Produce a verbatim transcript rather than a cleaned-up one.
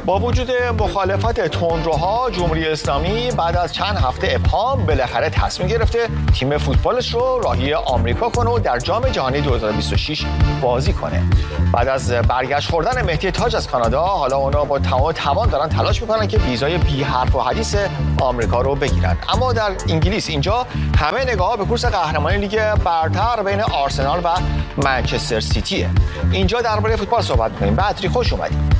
با وجود مخالفت تندروها، جمهوری اسلامی بعد از چند هفته ابهام بالاخره تصمیم گرفته تیم فوتبالش رو راهی آمریکا کنه و در جام جهانی دو هزار و بیست و شش بازی کنه. بعد از برگشت خوردن مهدی تاج از کانادا، حالا اونا با تمام توان دارن تلاش میکنن که ویزای بی حرف و حدیث آمریکا رو بگیرن. اما در انگلیس اینجا همه نگاه‌ها به کورس قهرمانی لیگ برتر بین آرسنال و منچستر سیتیه. اینجا درباره فوتبال صحبت می‌کنیم. بدری خوش اومدید.